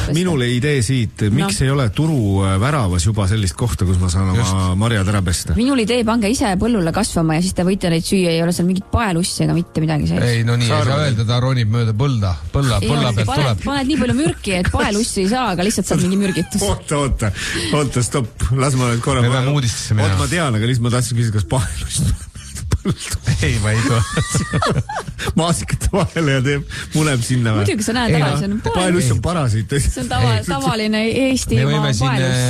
minule idee siit, miks ei ole turu väravas juba sellist kohta, kus ma saan oma marjad ära pesta? Minul idee, pange ise põllule kasvama ja siis te võite neid süüa, ei ole seal mingit paelussi ega mitte midagi sees. Ei, no nii ei saa öelda, ta ronib mööda põlla pealt tuleb. Paned nii palju mürki, et paelussi ei saa, aga lihtsalt saad mingi mürgitus. Oota, stopp, las ma nüüd korra. Me peame uudistesse minna. Ma tean, aga lihtsalt ma tahtsin küsida, kas paelussi ei, ma ei tule. Maasikate vahele ja muneb sinna. Muidugi sa näed ära, see on paeluss on parasiit. See on tavaline Eestimaa paeluss.